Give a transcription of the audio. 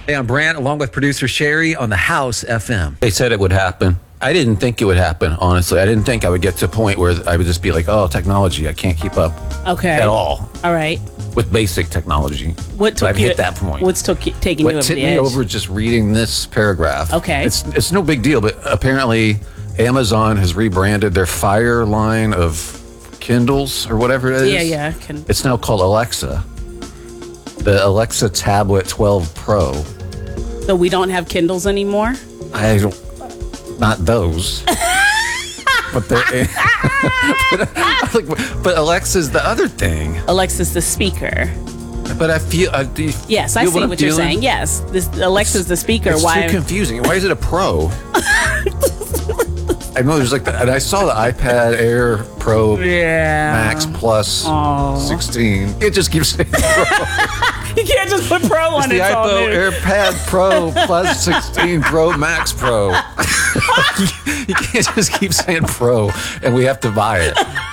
Hey, I'm Brant, along with producer Sherry on the House FM. They said it would happen. I didn't think it would happen, honestly. I didn't think I would get to a point where I would just be like, oh, technology, I can't keep up at all All right. with basic technology. What But took I've you? hit that point. What's taking you What over tipped the me edge? over just reading this paragraph. Okay. It's no big deal, but apparently Amazon has rebranded their Fire line of Kindles or whatever it is. Yeah. It's now called Alexa. The Alexa Tablet 12 Pro. So we don't have Kindles anymore? I don't, not those. but they're, but Alexa's the other thing. Alexa's the speaker. But I feel, Yes, I see what you're saying. Yes, Alexa's the speaker. It's Why? too confusing. Why is it a Pro? I know there's like and I saw the iPad Air Pro Max Plus 16. It just keeps saying Pro. You can't just put Pro on It's the it. iPhone AirPad Pro Plus 16 Pro Max Pro. You can't just keep saying Pro, and we have to buy it.